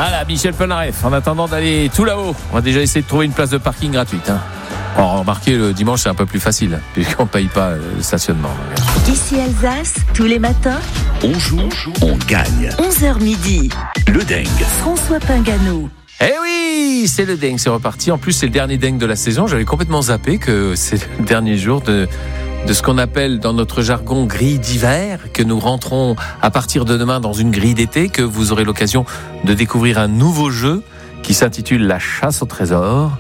Voilà, Michel Polnareff. En attendant d'aller tout là-haut, on va déjà essayer de trouver une place de parking gratuite. Alors, remarquez, le dimanche, c'est un peu plus facile, puisqu'on ne paye pas le stationnement. Ici Alsace, tous les matins, On joue, on gagne. 11h midi. Le dingue. François Pingano. Eh oui, c'est le dingue, c'est reparti. En plus, c'est le dernier dingue de la saison. J'avais complètement zappé que c'est le dernier jour de ce qu'on appelle dans notre jargon grille d'hiver, que nous rentrons à partir de demain dans une grille d'été, que vous aurez l'occasion de découvrir un nouveau jeu qui s'intitule La chasse au trésor.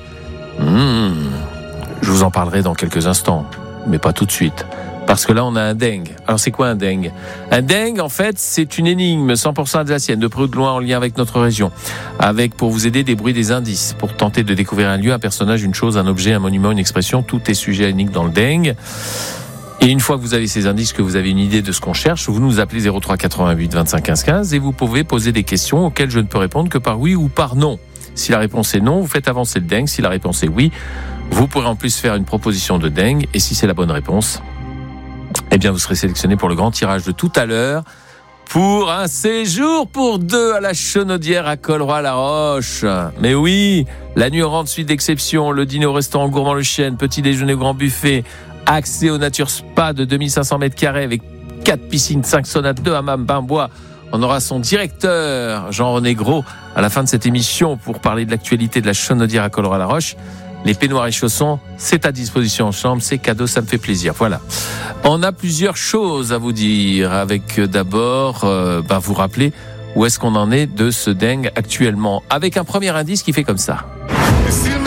Je vous en parlerai dans quelques instants, mais pas tout de suite. Parce que là, on a un dingue. Alors, c'est quoi un dingue ? Un dingue, en fait, c'est une énigme 100% alsacienne, de près ou de loin en lien avec notre région. Avec, pour vous aider, des bruits, des indices. Pour tenter de découvrir un lieu, un personnage, une chose, un objet, un monument, une expression. Tout est sujet à l'énigme dans le dingue. Et une fois que vous avez ces indices, que vous avez une idée de ce qu'on cherche, vous nous appelez 03 88 25 15 15 et vous pouvez poser des questions auxquelles je ne peux répondre que par oui ou par non. Si la réponse est non, vous faites avancer le dingue. Si la réponse est oui, vous pourrez en plus faire une proposition de dingue. Et si c'est la bonne réponse, eh bien, vous serez sélectionné pour le grand tirage de tout à l'heure pour un séjour pour 2 à la Chenaudière à Colroy-la-Roche. Mais oui, la nuit au rang de suite d'exception, le dîner au restaurant Gourmand Le Chêne, petit déjeuner au grand buffet, accès au Nature Spa de 2500 mètres carrés avec 4 piscines, 5 saunas, 2 hammams, bain bois. On aura son directeur, Jean-René Gros, à la fin de cette émission pour parler de l'actualité de la Chenaudière à Colroy-la-Roche. Les peignoirs et chaussons, c'est à disposition en chambre, c'est cadeau, ça me fait plaisir. Voilà. On a plusieurs choses à vous dire, avec d'abord, vous rappeler où est-ce qu'on en est de ce dingue actuellement, avec un premier indice qui fait comme ça.